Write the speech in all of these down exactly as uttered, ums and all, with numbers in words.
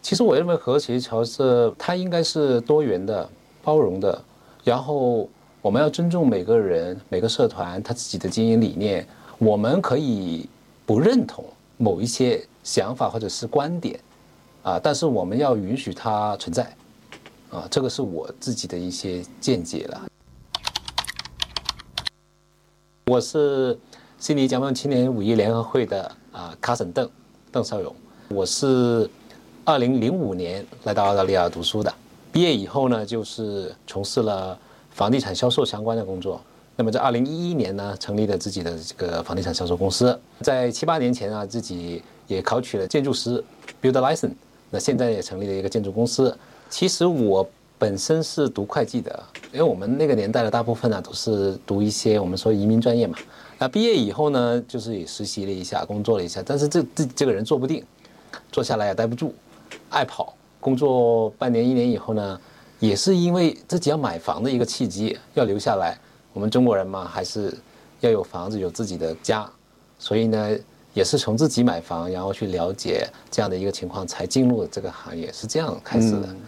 其实我认为和谐桥是它应该是多元的、包容的，然后我们要尊重每个人、每个社团他自己的经营理念。我们可以不认同某一些想法或者是观点，啊，但是我们要允许它存在，啊，这个是我自己的一些见解了。我是悉尼江梦青年五一联合会的啊卡森邓邓少勇，我是二零零五年来到澳大利亚读书的，毕业以后呢，就是从事了房地产销售相关的工作。那么在二零一一年呢，成立了自己的这个房地产销售公司。在七八年前啊，自己也考取了建筑师 Builder License， 那现在也成立了一个建筑公司。其实我本身是读会计的，因为我们那个年代的大部分呢、啊、都是读一些我们说移民专业嘛。那毕业以后呢，就是也实习了一下，工作了一下，但是这这这个人坐不定，坐下来也待不住，爱跑。工作半年一年以后呢，也是因为自己要买房的一个契机，要留下来。我们中国人嘛，还是要有房子，有自己的家，所以呢，也是从自己买房，然后去了解这样的一个情况，才进入这个行业，是这样开始的。嗯、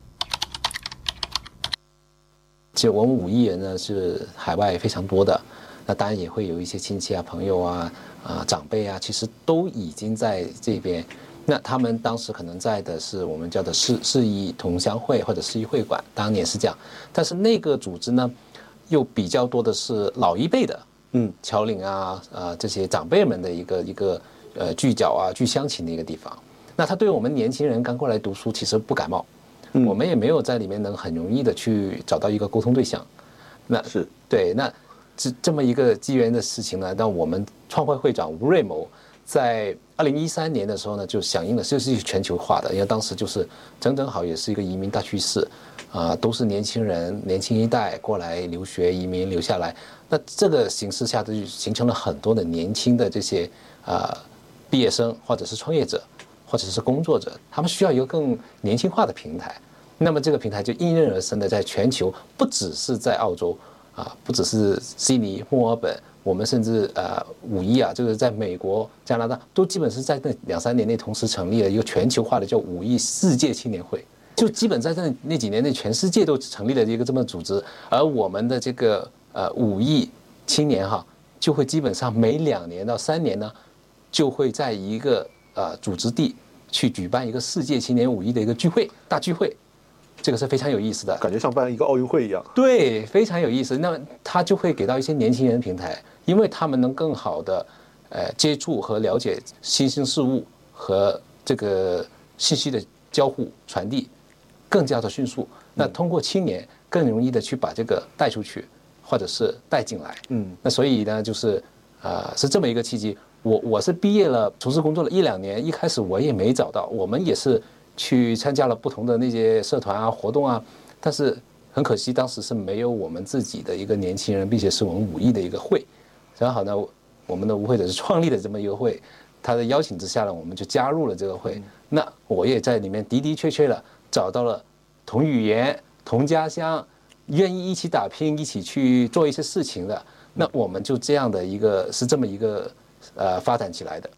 其实我们五亿人呢是海外非常多的，那当然也会有一些亲戚啊、朋友啊、啊长辈啊，其实都已经在这边。那他们当时可能在的是我们叫的市市一同乡会或者市一会馆，当年是这样，但是那个组织呢，又比较多的是老一辈的，嗯，侨领啊，呃，这些长辈们的一个一个呃聚角啊、聚乡情的一个地方。那他对我们年轻人刚过来读书，其实不感冒，嗯、我们也没有在里面能很容易的去找到一个沟通对象。那是对，那这这么一个机缘的事情呢，那我们创会会长吴瑞谋在二零一三年的时候呢，就响应了，就是全球化的，因为当时就是正正好也是一个移民大趋势。啊、呃，都是年轻人，年轻一代过来留学、移民留下来。那这个形势下，就形成了很多的年轻的这些啊、呃、毕业生，或者是创业者，或者是工作者，他们需要一个更年轻化的平台。那么这个平台就应运而生的，在全球，不只是在澳洲啊、呃，不只是悉尼、墨尔本，我们甚至呃五一啊，就是在美国、加拿大，都基本是在那两三年内同时成立了一个全球化的叫五一世界青年会。就基本在那那几年内，全世界都成立了一个这么组织，而我们的这个呃五亿青年哈，就会基本上每两年到三年呢，就会在一个呃组织地去举办一个世界青年五亿的一个聚会大聚会，这个是非常有意思的， 感觉像办一个奥运会一样。 对，非常有意思。那么他就会给到一些年轻人平台，因为他们能更好的呃接触和了解新兴事物和这个信息的交互传递。更加的迅速，那通过青年更容易的去把这个带出去，或者是带进来。嗯，那所以呢，就是呃是这么一个契机。我我是毕业了，从事工作了一两年，一开始我也没找到，我们也是去参加了不同的那些社团啊、活动啊，但是很可惜，当时是没有我们自己的一个年轻人，并且是我们五亿的一个会。正好呢，我们的吴会者是创立了这么一个会，他的邀请之下呢，我们就加入了这个会。那我也在里面的的确确的找到了同语言、同家乡，愿意一起打拼、一起去做一些事情的，那我们就这样的一个是这么一个呃发展起来的。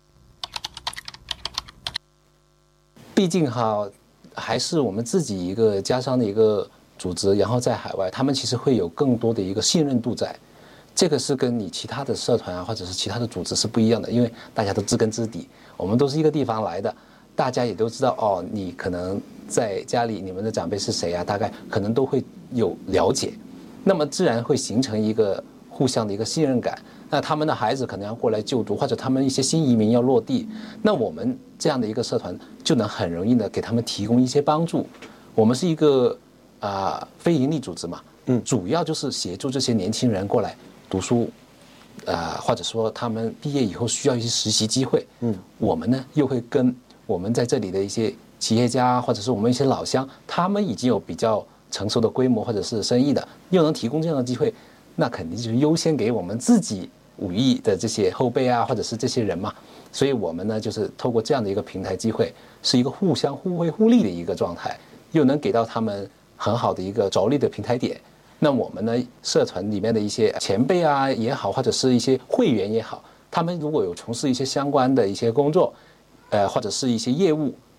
毕竟哈，还是我们自己一个家乡的一个组织，然后在海外，他们其实会有更多的一个信任度在。这个是跟你其他的社团啊，或者是其他的组织是不一样的，因为大家都知根知底，我们都是一个地方来的。大家也都知道哦，你可能在家里，你们的长辈是谁啊？大概可能都会有了解，那么自然会形成一个互相的一个信任感。那他们的孩子可能要过来就读，或者他们一些新移民要落地，那我们这样的一个社团就能很容易的给他们提供一些帮助。我们是一个啊、呃、非营利组织嘛，嗯，主要就是协助这些年轻人过来读书。啊、呃，或者说他们毕业以后需要一些实习机会，嗯，我们呢又会跟我们在这里的一些企业家，或者是我们一些老乡，他们已经有比较成熟的规模或者是生意的，又能提供这样的机会，那肯定就是优先给我们自己五亿的这些后辈啊，或者是这些人嘛。所以我们呢，就是透过这样的一个平台机会，是一个互相互惠互利的一个状态，又能给到他们很好的一个着力的平台点。那我们呢，社团里面的一些前辈啊也好，或者是一些会员也好，他们如果有从事一些相关的一些工作，呃，或者是一些业务，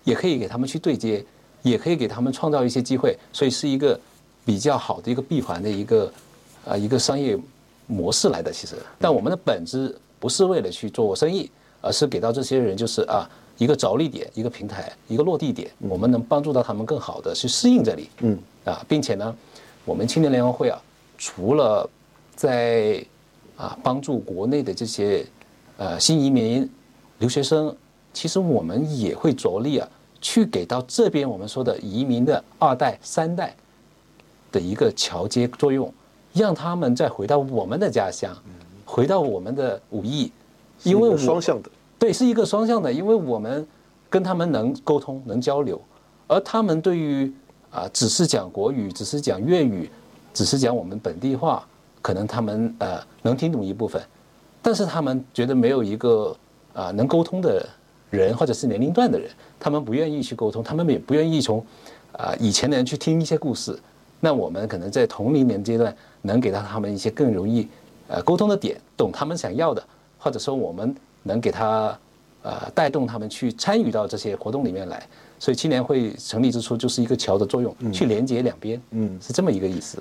也可以给他们去对接，也可以给他们创造一些机会，所以是一个比较好的一个闭环的一个呃一个商业模式来的。其实，但我们的本质不是为了去做生意，而是给到这些人就是啊一个着力点，一个平台，一个落地点，我们能帮助到他们更好的去适应这里。嗯啊，并且呢，我们青年联合会啊，除了在啊帮助国内的这些呃新移民留学生，其实我们也会着力啊。去给到这边我们说的移民的二代、三代的一个桥接作用，让他们再回到我们的家乡，回到我们的武义，因为双向的， 对，是一个双向的，因为我们跟他们能沟通、能交流，而他们对于啊只是讲国语、只是讲粤语、只是讲我们本地话，可能他们呃能听懂一部分，但是他们觉得没有一个啊能沟通的人或者是年龄段的人，他们不愿意去沟通，他们也不愿意从啊、呃、以前的人去听一些故事。那我们可能在同龄年阶段能给到他们一些更容易呃沟通的点，懂他们想要的，或者说我们能给他呃带动他们去参与到这些活动里面来。所以青年会成立之初就是一个桥的作用，嗯、去连接两边，嗯，是这么一个意思。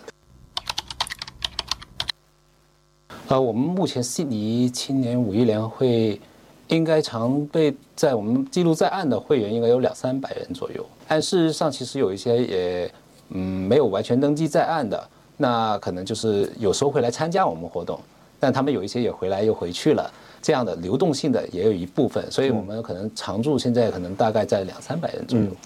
呃，我们目前悉尼青年武义联合会。应该常被在我们记录在案的会员应该有两三百人左右，但事实上其实有一些也嗯没有完全登记在案的，那可能就是有时候会来参加我们活动，但他们有一些也回来又回去了，这样的流动性的也有一部分，所以我们可能常驻现在可能大概在两三百人左右。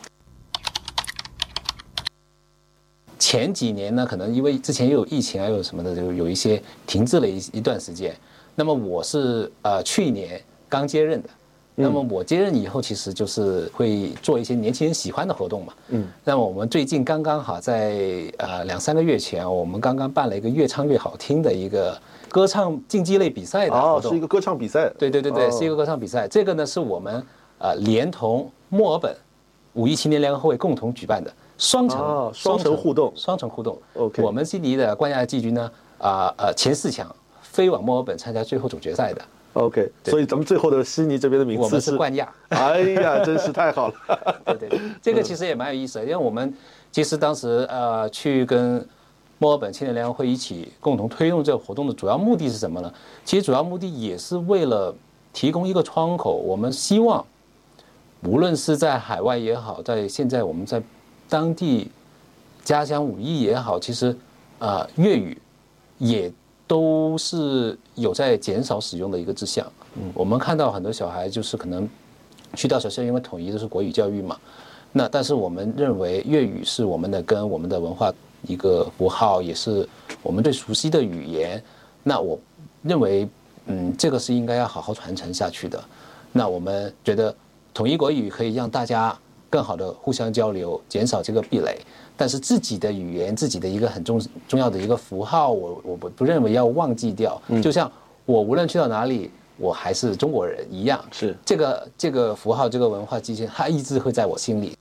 前几年呢，可能因为之前又有疫情啊，又有什么的，就有一些停滞了一一段时间。那么我是呃去年刚接任的，那么我接任以后，其实就是会做一些年轻人喜欢的活动嘛。嗯。那么我们最近刚刚好在呃两三个月前，我们刚刚办了一个越唱越好听的一个歌唱竞技类比赛的活动。 哦，是一个歌唱比赛。 对对对对，哦、是一个歌唱比赛。这个呢是我们呃连同墨尔本五一青年联合会共同举办的双城、 哦、双城互动。 双城互动。 OK。 我们悉尼的冠亚季军呢啊 呃, 呃前四强飞往墨尔本参加最后总决赛的。 OK， 所以咱们最后的悉尼这边的名次是我们是冠亚。 哎呀，真是太好了。 对对对，这个其实也蛮有意思的，因为我们其实当时呃去跟墨尔本青年联合会一起共同推动这个活动的主要目的是什么呢？其实主要目的也是为了提供一个窗口，我们希望无论是在海外也好，在现在我们在当地家乡武艺也好，其实呃粤语也都是有在减少使用的一个迹象。嗯，我们看到很多小孩就是可能去到学校，因为统一都是国语教育嘛，那但是我们认为粤语是我们的根，我们的文化一个符号，也是我们最熟悉的语言。那我认为，嗯，这个是应该要好好传承下去的。那我们觉得统一国语可以让大家更好的互相交流，减少这个壁垒。但是自己的语言，自己的一个很重重要的一个符号，我我不不认为要忘记掉。就像我无论去到哪里，我还是中国人一样。 是这个这个符号，这个文化基线，它一直会在我心里。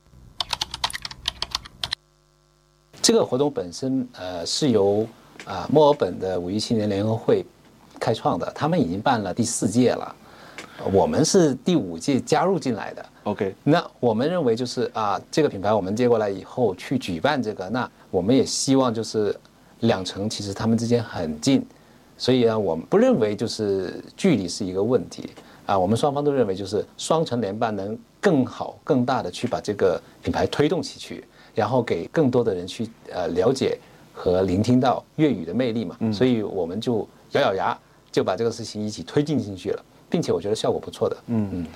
这个活动本身，呃，是由啊墨尔本的五一青年联合会开创的，他们已经办了第四届了。我们是第五届加入进来的 ，OK。 那我们认为就是啊，这个品牌我们接过来以后去举办这个，那我们也希望就是两城其实他们之间很近，所以呢，我们不认为就是距离是一个问题啊，我们双方都认为就是双城联办能更好、更大的去把这个品牌推动起去，然后给更多的人去呃了解和聆听到粤语的魅力嘛，嗯、所以我们就咬咬牙就把这个事情一起推进进去了。并且我觉得效果不错的，嗯嗯，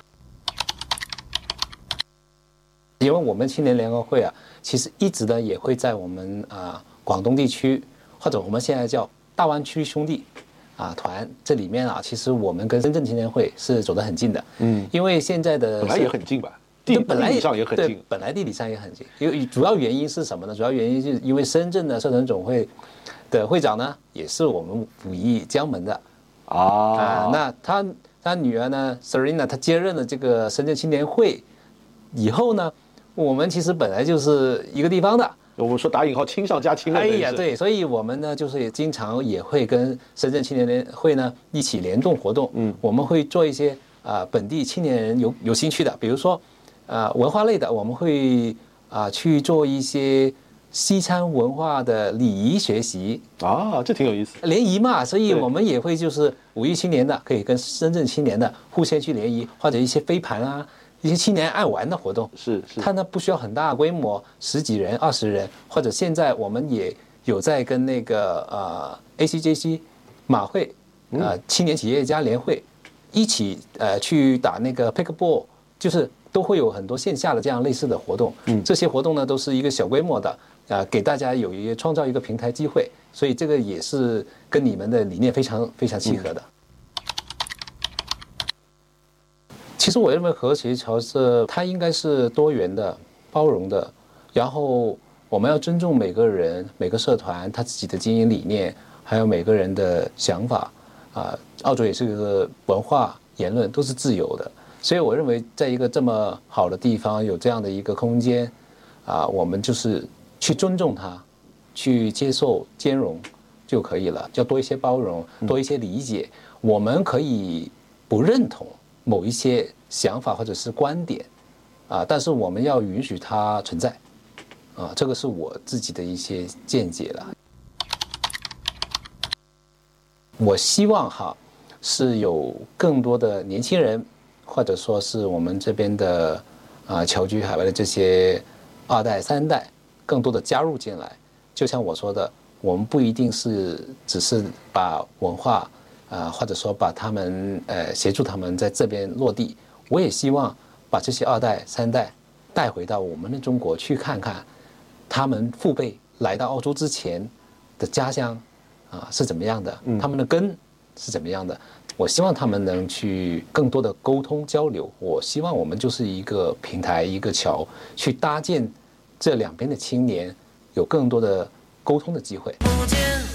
因为我们青年联合会啊，其实一直呢也会在我们啊广东地区，或者我们现在叫大湾区兄弟啊团这里面啊，其实我们跟深圳青年会是走得很近的，嗯，因为现在的本来也很近吧，地本来地理上也很近， 对，本来地理上也很近，因为主要原因是什么呢？主要原因就是因为深圳的社团总会的会长呢，也是我们武义江门的啊，啊，那他。他女儿呢 ，Serena， 她接任了这个深圳青年会以后呢，我们其实本来就是一个地方的。 我们说打引号亲上加亲了。 哎呀，对，所以我们呢，就是也经常也会跟深圳青年联会呢一起联动活动。嗯，我们会做一些啊、呃、本地青年人有有兴趣的，比如说呃文化类的，我们会啊、呃、去做一些西餐文化的礼仪学习啊，这挺有意思。 联谊嘛，所以我们也会就是五一青年的可以跟深圳青年的互相去联谊，或者一些飞盘啊，一些青年爱玩的活动。 是是， 它呢不需要很大的规模，十几人、二十人，或者现在我们也有在跟那个呃 A C J C 马会呃青年企业家联会一起呃去打那个 pickleball， 就是都会有很多线下的这样类似的活动。嗯，这些活动呢都是一个小规模的。啊，给大家有一个创造一个平台机会，所以这个也是跟你们的理念非常非常契合的。其实我认为和谐侨社它应该是多元的、包容的，然后我们要尊重每个人、每个社团他自己的经营理念，还有每个人的想法。啊，澳洲也是个文化言论都是自由的，所以我认为在一个这么好的地方有这样的一个空间，啊，我们就是去尊重它，去接受兼容就可以了，要多一些包容，多一些理解。我们可以不认同某一些想法或者是观点，啊，但是我们要允许它存在，啊，这个是我自己的一些见解了。我希望哈是有更多的年轻人，或者说是我们这边的啊侨居海外的这些二代、三代。更多的加入进来，就像我说的，我们不一定是只是把文化啊、呃，或者说把他们呃协助他们在这边落地。我也希望把这些二代、三代带回到我们的中国去看看，他们父辈来到澳洲之前的家乡啊是怎么样的，他们的根是怎么样的。我希望他们能去更多的沟通交流。我希望我们就是一个平台，一个桥，去搭建这两边的青年有更多的沟通的机会。